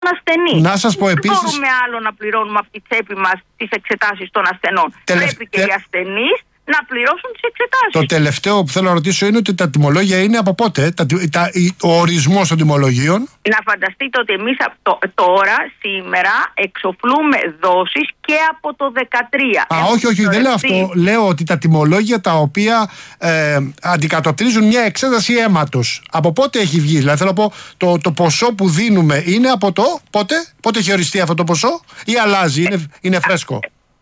ασθενή. Να σας πω επίσης. Δεν μπορούμε άλλο να πληρώνουμε από τη τσέπη μας τις εξετάσεις των ασθενών. Πρέπει και οι ασθενείς να πληρώσουν τις εξετάσεις. Το τελευταίο που θέλω να ρωτήσω είναι ότι τα τιμολόγια είναι από πότε, ο ορισμός των τιμολογίων. Να φανταστείτε ότι εμείς τώρα, σήμερα, εξοφλούμε δόσεις και από το 2013. Όχι, δεν λέω αυτό. Λέω ότι τα τιμολόγια τα οποία αντικατοπτρίζουν μια εξέταση αίματος. Από πότε έχει βγει, δηλαδή θέλω να πω, το ποσό που δίνουμε είναι από το πότε έχει οριστεί αυτό το ποσό ή αλλάζει, είναι φρέσκο.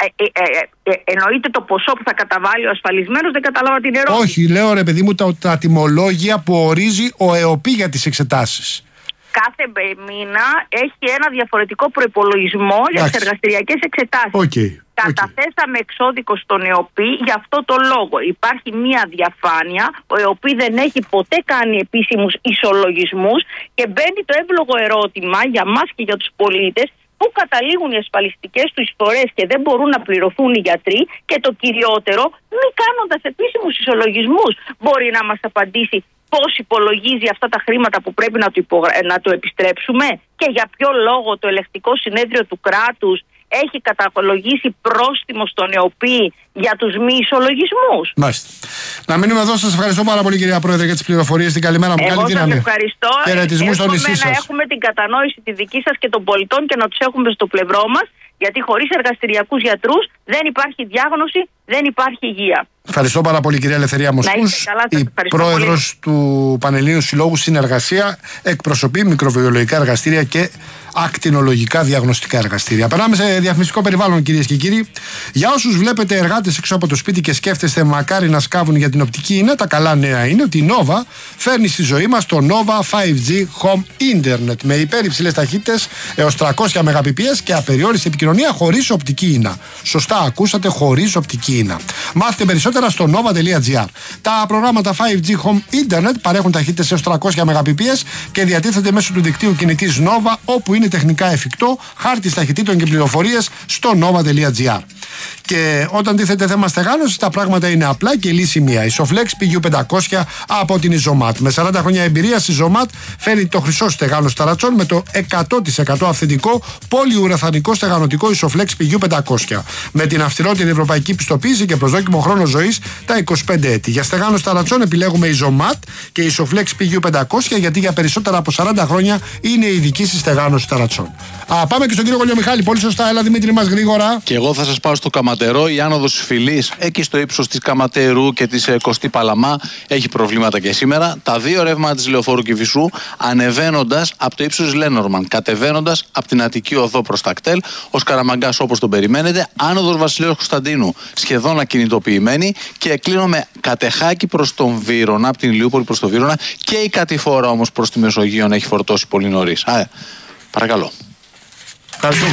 Εννοείται το ποσό που θα καταβάλει ο ασφαλισμένος, δεν κατάλαβα την ερώτηση. Όχι, λέω ρε παιδί μου τα τιμολόγια που ορίζει ο ΕΟΠΗ για τις εξετάσεις. Κάθε μήνα έχει ένα διαφορετικό προϋπολογισμό για τις εργαστηριακές εξετάσεις. Καταθέσαμε εξώδικο στον ΕΟΠΗ για αυτό το λόγο. Υπάρχει μία διαφάνεια. Ο ΕΟΠΗ δεν έχει ποτέ κάνει επίσημους ισολογισμούς και μπαίνει το εύλογο ερώτημα για μας και για τους πολίτες. Πού καταλήγουν οι ασφαλιστικές του εισφορές και δεν μπορούν να πληρωθούν οι γιατροί, και το κυριότερο, μη κάνοντας επίσημους ισολογισμούς, μπορεί να μας απαντήσει πώς υπολογίζει αυτά τα χρήματα που πρέπει να του επιστρέψουμε και για ποιο λόγο το ελεγκτικό συνέδριο του κράτους έχει καταλογίσει πρόστιμο στον ΕΟΠΗ για τους μη ισολογισμούς. Μάλιστα. Να μείνουμε εδώ. Σας ευχαριστώ πάρα πολύ, κυρία Πρόεδρε, για τις πληροφορίες. Την καλημέρα μου. Καλή δύναμη. Σας ευχαριστώ. Χαιρετισμούς στο νησί σας. Να έχουμε την κατανόηση τη δική σας και των πολιτών και να τους έχουμε στο πλευρό μας, γιατί χωρίς εργαστηριακούς γιατρούς δεν υπάρχει διάγνωση, δεν υπάρχει υγεία. Ευχαριστώ πάρα πολύ, κυρία Ελευθερία Μοσκούς, η πρόεδρος του Πανελλήνιου Συλλόγου Συνεργασία, εκπροσωπεί μικροβιολογικά εργαστήρια και ακτινολογικά διαγνωστικά εργαστήρια. Περνάμε σε διαφημιστικό περιβάλλον, κυρίες και κύριοι. Για όσους βλέπετε εργάτες έξω από το σπίτι και σκέφτεστε μακάρι να σκάβουν για την οπτική ίννα, τα καλά νέα είναι ότι η Nova φέρνει στη ζωή μας το Nova 5G Home Internet με υπέρυψηλες ταχύτητες έως 300 Mbps και απεριόριστη επικοινωνία χωρίς οπτική ίνα. Σωστά ακούσατε, χωρίς οπτική ίνα. Μάθετε περισσότερα στο nova.gr. Τα προγράμματα 5G Home Internet παρέχουν ταχύτητες έως 300 Mbps και διατίθεται μέσω του δικτύου κινητής Nova, όπου είναι τεχνικά εφικτό, χάρτης ταχυτήτων και πληροφορίες στο nova.gr. Και όταν τίθεται θέμα στεγάνωσης, τα πράγματα είναι απλά και λύση μία. Η Soflex PU500 από την Isomat. Με 40 χρόνια εμπειρία, η Isomat φέρνει το χρυσό στεγάνο ταρατσών με το 100% αυθεντικό πολυουραθανικό στεγανοτικό Isoflex PU500. Με την αυστηρότερη ευρωπαϊκή πιστοποίηση και προσδόκιμο χρόνο ζωής τα 25 έτη. Για στεγάνο ταρατσών επιλέγουμε Isomat και Isoflex PU500, γιατί για περισσότερα από 40 χρόνια είναι η δική σας στεγάνωση ταρατσών. Πάμε και στον κύριο Κολιομιχάλη. Πολύ σωστά, έλα Δημήτρη μας γρήγορα. Και εγώ θα σας πάω στο Καματερό. Η άνοδος της Φυλής, εκεί στο ύψος της Καματερού και της Κωστή Παλαμά, έχει προβλήματα και σήμερα. Τα δύο ρεύματα της Λεωφόρου Κηφισού, ανεβαίνοντας από το ύψος της Λένορμαν, κατεβαίνοντας από την Αττική Οδό προς τα κτέλ, ο Σκαραμαγκάς όπως τον περιμένετε. Άνοδος Βασιλέως Κωνσταντίνου, σχεδόν ακινητοποιημένη, και κλείνουμε Κατεχάκη προς τον Βύρωνα, από την Ηλιούπολη προς τον Βύρωνα, και η κατηφόρα όμως προς τη Μεσογείο έχει φορτώσει πολύ νωρίς. Παρακαλώ. Ευχαριστούμε.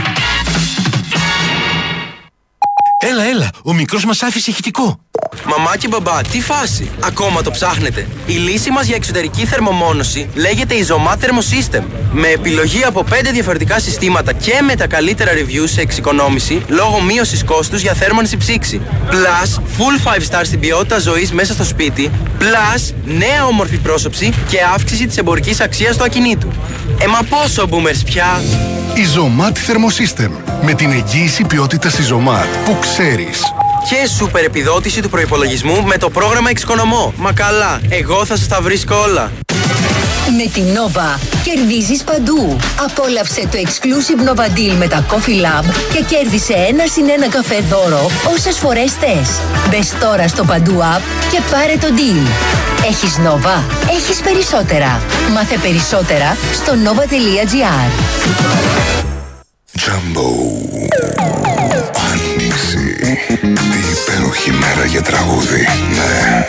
Έλα, ο μικρός μας άφησε ηχητικό. Μαμά και μπαμπά, τι φάση! Ακόμα το ψάχνετε? Η λύση μας για εξωτερική θερμομόνωση λέγεται Isomat Thermosystem. Με επιλογή από 5 διαφορετικά συστήματα και με τα καλύτερα reviews σε εξοικονόμηση λόγω μείωσης κόστους για θέρμανση ψήξη. Plus, full 5 star στην ποιότητα ζωής μέσα στο σπίτι. Plus, νέα όμορφη πρόσωψη και αύξηση της εμπορικής αξίας του ακινήτου. Μα πόσο boomers πια! Isomat Thermosystem. Με την εγγύηση ποιότητας Isomat που ξέρεις. Και σούπερ επιδότηση του προϋπολογισμού με το πρόγραμμα Εξοικονομώ. Μα καλά, εγώ θα σας τα βρίσκω όλα. Με την Nova κερδίζεις παντού. Απόλαυσε το exclusive Nova Deal με τα Coffee Lab και κέρδισε 1+1 καφέ δώρο όσες φορές θες. Μπες τώρα στο Παντού App και πάρε το deal. Έχεις Nova, έχεις περισσότερα. Μάθε περισσότερα στο nova.gr. Jumbo. Άνοιξη. Τι υπέροχη μέρα για τραγούδι. Ναι.